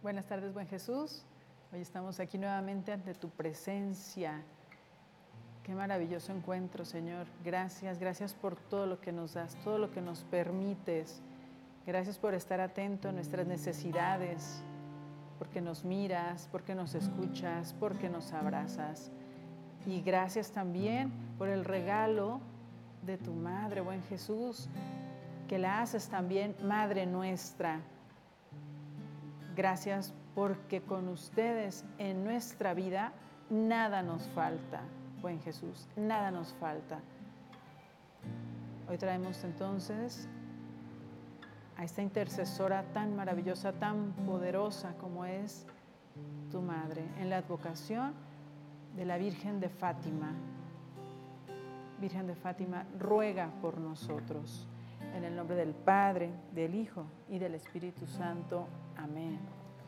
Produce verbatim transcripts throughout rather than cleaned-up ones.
Buenas tardes, buen Jesús. Hoy estamos aquí nuevamente ante tu presencia. Qué maravilloso encuentro, Señor. Gracias, gracias por todo lo que nos das, todo lo que nos permites. Gracias por estar atento a nuestras necesidades, porque nos miras, porque nos escuchas, porque nos abrazas. Y gracias también por el regalo de tu Madre, buen Jesús, que la haces también Madre nuestra. Gracias porque con ustedes en nuestra vida nada nos falta, buen Jesús, nada nos falta. Hoy traemos entonces a esta intercesora tan maravillosa, tan poderosa como es tu Madre, en la advocación de la Virgen de Fátima. Virgen de Fátima, ruega por nosotros. En el nombre del Padre, del Hijo y del Espíritu Santo. Amén.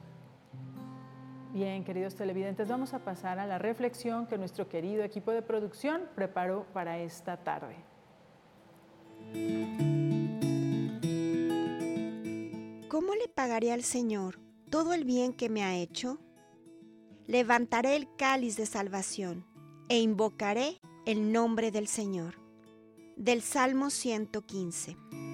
Bien, queridos televidentes, vamos a pasar a la reflexión que nuestro querido equipo de producción preparó para esta tarde. ¿Cómo le pagaré al Señor todo el bien que me ha hecho? Levantaré el cáliz de salvación e invocaré el nombre del Señor. Del Salmo ciento quince.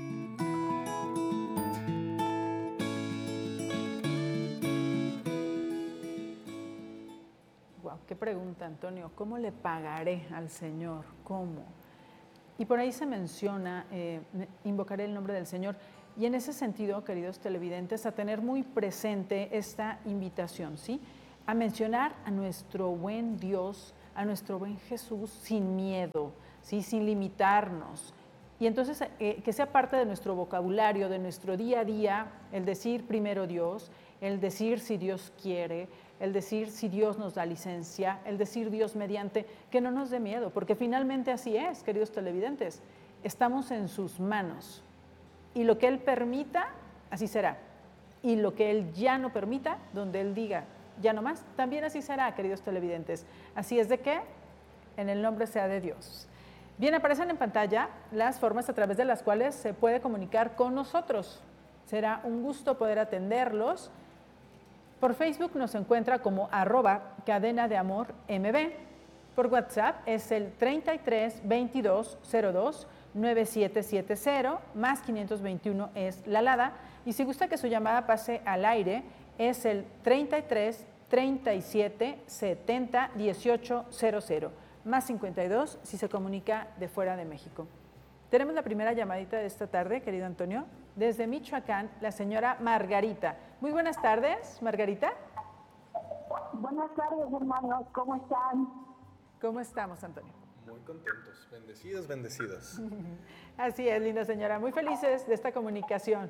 Wow, qué pregunta, Antonio. ¿Cómo le pagaré al Señor? ¿Cómo? Y por ahí se menciona, eh, invocaré el nombre del Señor. Y en ese sentido, queridos televidentes, a tener muy presente esta invitación, ¿sí? A mencionar a nuestro buen Dios, a nuestro buen Jesús sin miedo, ¿sí? Sin limitarnos. Y entonces eh, que sea parte de nuestro vocabulario, de nuestro día a día, el decir primero Dios, el decir si Dios quiere, el decir si Dios nos da licencia, el decir Dios mediante, que no nos dé miedo, porque finalmente así es, queridos televidentes, estamos en sus manos y lo que Él permita, así será, y lo que Él ya no permita, donde Él diga ya no más, también así será, queridos televidentes. Así es de que en el nombre sea de Dios. Bien, aparecen en pantalla las formas a través de las cuales se puede comunicar con nosotros. Será un gusto poder atenderlos. Por Facebook nos encuentra como arroba cadena de amor mb. Por WhatsApp es el treinta y tres veintidós cero dos nueve siete siete cero, más quinientos veintiuno es la alada. Y si gusta que su llamada pase al aire, es el treinta y tres treinta y siete setenta dieciocho cero cero, más cincuenta y dos si se comunica de fuera de México. Tenemos la primera llamadita de esta tarde, querido Antonio, desde Michoacán, la señora Margarita. Muy buenas tardes, Margarita. Buenas tardes, hermanos, ¿cómo están? ¿Cómo estamos, Antonio? Muy contentos, bendecidos, bendecidas. Así es, linda señora, muy felices de esta comunicación.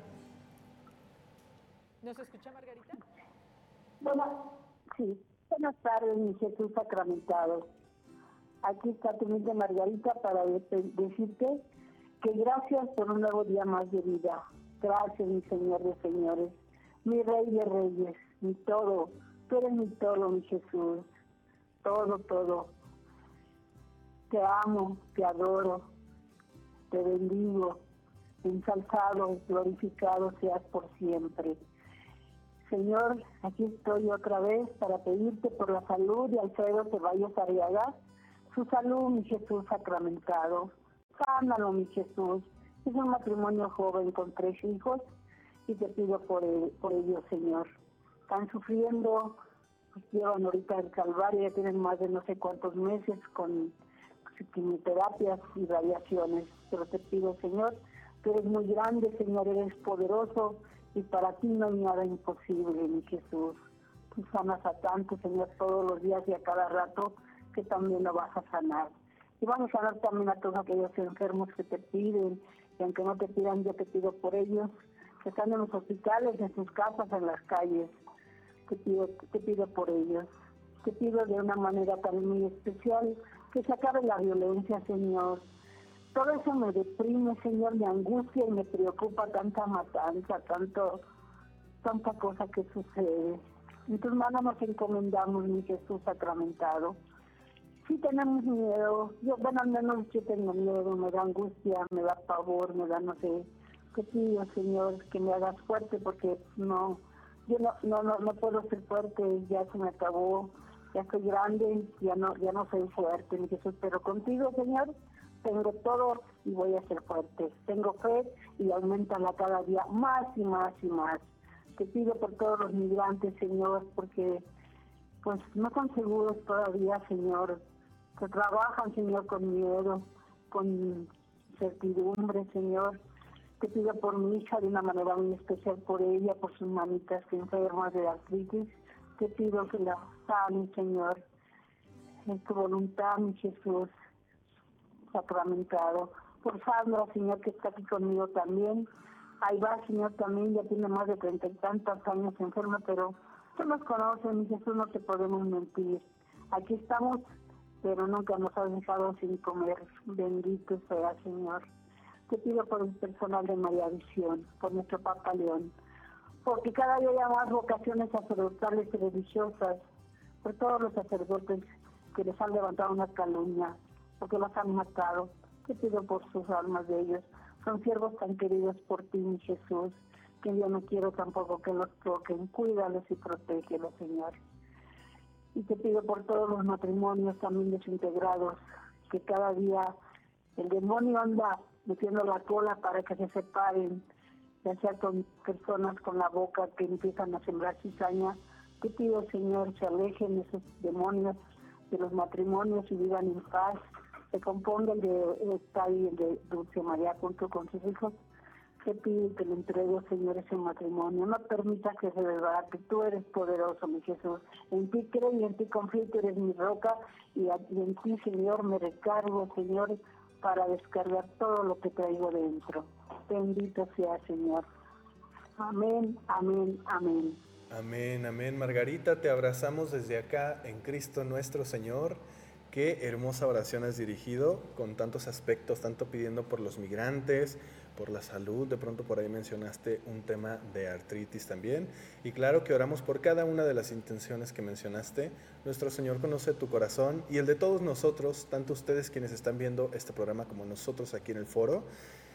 ¿Nos escucha, Margarita? Bueno, sí. Buenas tardes, mi Jesús sacramentado. Aquí está tu humilde Margarita para de- decirte que gracias por un nuevo día más de vida. Gracias, mi Señor de señores, mi Rey de reyes, mi todo. Tú eres mi todo, mi Jesús. Todo, todo. Te amo, te adoro, te bendigo. Ensalzado, glorificado seas por siempre. Señor, aquí estoy otra vez para pedirte por la salud de Alfredo Ceballos Arriaga, su salud, mi Jesús sacramentado. Sánalo, mi Jesús. Es un matrimonio joven con tres hijos y te pido por, el, por ellos, Señor. Están sufriendo, pues, llevan ahorita el calvario, ya tienen más de no sé cuántos meses con quimioterapias y radiaciones. Pero te pido, Señor, tú eres muy grande, Señor, eres poderoso, y para ti no hay nada imposible, mi Jesús. Tú sanas a tanto, Señor, todos los días y a cada rato, que también lo vas a sanar. Y vamos a sanar también a todos aquellos enfermos que te piden, y aunque no te pidan, yo te pido por ellos, que están en los hospitales, en sus casas, en las calles. Te pido, te pido por ellos. Te pido de una manera también muy especial que se acabe la violencia, Señor. Todo eso me deprime, Señor, me angustia y me preocupa tanta matanza, tanto, tanta cosa que sucede. En tus manos nos encomendamos, mi Jesús sacramentado. Sí tenemos miedo, yo, bueno, al menos yo tengo miedo, me da angustia, me da pavor, me da no sé. Te pido, Señor, que me hagas fuerte porque no, yo no, no, no, no puedo ser fuerte, ya se me acabó, ya estoy grande, ya no, ya no soy fuerte, mi Jesús, pero contigo, Señor, tengo todo y voy a ser fuerte. Tengo fe y aumentala cada día más y más y más. Te pido por todos los migrantes, Señor, porque pues no están seguros todavía, Señor, que trabajan, Señor, con miedo, con certidumbre, Señor. Te pido por mi hija de una manera muy especial, por ella, por sus manitas que enfermas de artritis. Te pido que la sane, Señor, en tu voluntad, mi Jesús sacramentado. Por Sandra, Señor, que está aquí conmigo también. Ahí va, Señor, también, ya tiene más de treinta y tantos años enferma, pero tú nos conoces, mi Jesús, no te podemos mentir. Aquí estamos, pero nunca nos has dejado sin comer. Bendito sea, Señor. Te pido por el personal de María Visión, por nuestro Papa León, porque cada día hay más vocaciones sacerdotales y religiosas, por todos los sacerdotes que les han levantado una calumnia, porque los han matado. Te pido por sus almas de ellos. Son siervos tan queridos por ti, mi Jesús, que yo no quiero tampoco que los toquen. Cuídalos y protégelos, Señor. Y te pido por todos los matrimonios también desintegrados, que cada día el demonio anda metiendo la cola para que se separen, ya sea con personas con la boca que empiezan a sembrar cizaña. Te pido, Señor, se alejen esos demonios de los matrimonios y vivan en paz. Se componga el de esta y el de Dulce María junto con sus hijos. Te pido que le entregue, Señor, ese matrimonio. No permitas que se desbarate. Tú eres poderoso, mi Jesús. En ti creo y en ti confío, tú eres mi roca. Y, y en ti, Señor, me recargo, Señor, para descargar todo lo que traigo dentro. Bendito sea, Señor. Amén, amén, amén. Amén, amén. Margarita, te abrazamos desde acá en Cristo nuestro Señor. Qué hermosa oración has dirigido con tantos aspectos, tanto pidiendo por los migrantes, por la salud, de pronto por ahí mencionaste un tema de artritis también. Y claro que oramos por cada una de las intenciones que mencionaste. Nuestro Señor conoce tu corazón y el de todos nosotros, tanto ustedes quienes están viendo este programa como nosotros aquí en el foro.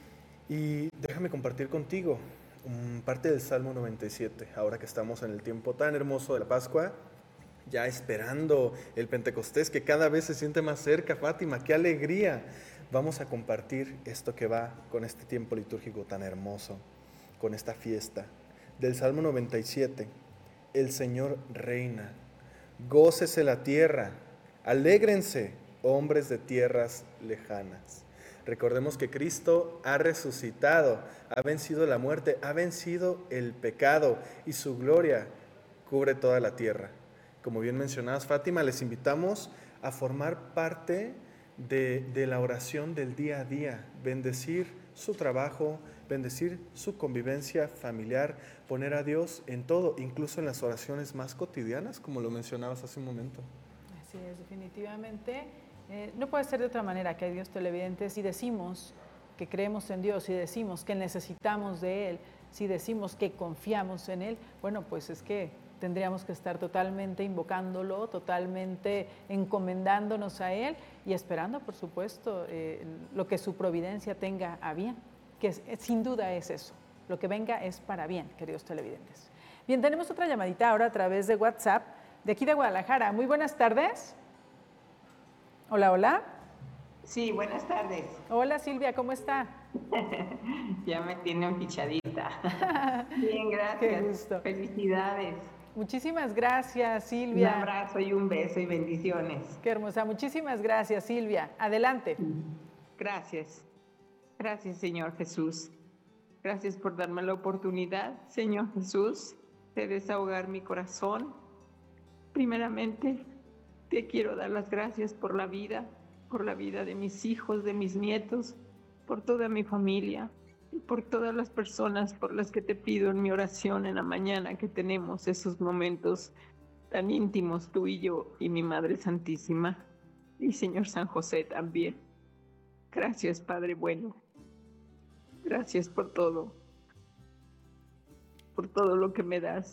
Y déjame compartir contigo um, parte del Salmo noventa y siete, ahora que estamos en el tiempo tan hermoso de la Pascua, ya esperando el Pentecostés que cada vez se siente más cerca. Fátima, qué alegría. Vamos a compartir esto que va con este tiempo litúrgico tan hermoso, con esta fiesta. Del Salmo noventa y siete, el Señor reina, gócese la tierra, alégrense, hombres de tierras lejanas. Recordemos que Cristo ha resucitado, ha vencido la muerte, ha vencido el pecado y su gloria cubre toda la tierra. Como bien mencionabas, Fátima, les invitamos a formar parte de, de la oración del día a día, bendecir su trabajo, bendecir su convivencia familiar, poner a Dios en todo, incluso en las oraciones más cotidianas, como lo mencionabas hace un momento. Así es, definitivamente. Eh, no puede ser de otra manera que hay Dios televidente. Si decimos que creemos en Dios, si decimos que necesitamos de Él, si decimos que confiamos en Él, bueno, pues es que tendríamos que estar totalmente invocándolo, totalmente encomendándonos a Él y esperando, por supuesto, eh, lo que su providencia tenga a bien, que es, sin duda es eso, lo que venga es para bien, queridos televidentes. Bien, tenemos otra llamadita ahora a través de WhatsApp, de aquí de Guadalajara. Muy buenas tardes. Hola, hola. Sí, buenas tardes. Hola, Silvia, ¿cómo está? Ya me tienen fichadita. Bien, gracias. Qué gusto. Felicidades. Muchísimas gracias, Silvia. Un abrazo y un beso y bendiciones. Qué hermosa. Muchísimas gracias, Silvia. Adelante. Gracias. Gracias, Señor Jesús. Gracias por darme la oportunidad, Señor Jesús, de desahogar mi corazón. Primeramente, te quiero dar las gracias por la vida, por la vida de mis hijos, de mis nietos, por toda mi familia y por todas las personas por las que te pido en mi oración en la mañana, que tenemos esos momentos tan íntimos, tú y yo y mi Madre Santísima y Señor San José también. Gracias, Padre bueno. Gracias por todo, por todo lo que me das.